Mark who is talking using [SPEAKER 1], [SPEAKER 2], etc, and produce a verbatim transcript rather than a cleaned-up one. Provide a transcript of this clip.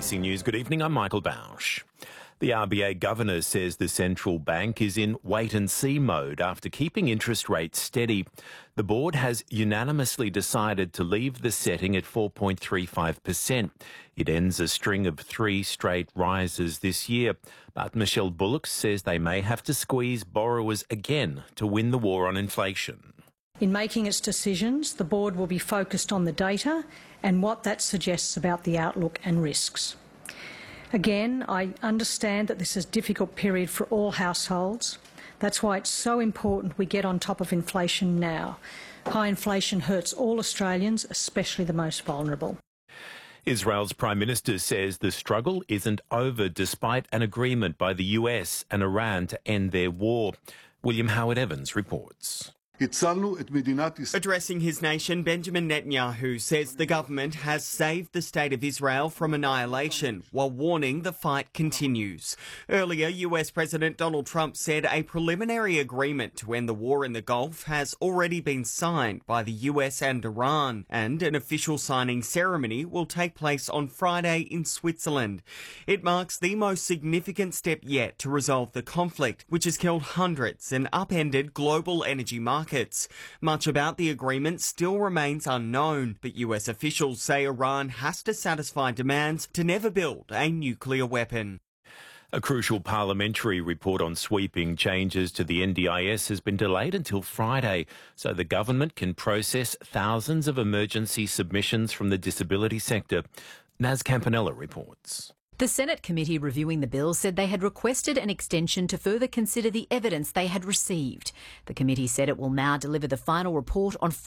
[SPEAKER 1] C News, good evening, I'm Michael Bausch. The R B A Governor says the central bank is in wait-and-see mode after keeping interest rates steady. The board has unanimously decided to leave the setting at four point three five percent. It ends a string of three straight rises this year. But Michelle Bullock says they may have to squeeze borrowers again to win the war on inflation.
[SPEAKER 2] In making its decisions, the board will be focused on the data and what that suggests about the outlook and risks. Again, I understand that this is a difficult period for all households. That's why it's so important we get on top of inflation now. High inflation hurts all Australians, especially the most vulnerable.
[SPEAKER 1] Israel's Prime Minister says the struggle isn't over despite an agreement by the U S and Iran to end their war. William Howard-Evans reports.
[SPEAKER 3] Addressing his nation, Benjamin Netanyahu says the government has saved the state of Israel from annihilation while warning the fight continues. Earlier, U S President Donald Trump said a preliminary agreement to end the war in the Gulf has already been signed by the U S and Iran, and an official signing ceremony will take place on Friday in Switzerland. It marks the most significant step yet to resolve the conflict, which has killed hundreds and upended global energy markets. Much about the agreement still remains unknown, but U S officials say Iran has to satisfy demands to never build a nuclear weapon.
[SPEAKER 1] A crucial parliamentary report on sweeping changes to the N D I S has been delayed until Friday, so the government can process thousands of emergency submissions from the disability sector. Naz Campanella reports.
[SPEAKER 4] The Senate committee reviewing the bill said they had requested an extension to further consider the evidence they had received. The committee said it will now deliver the final report on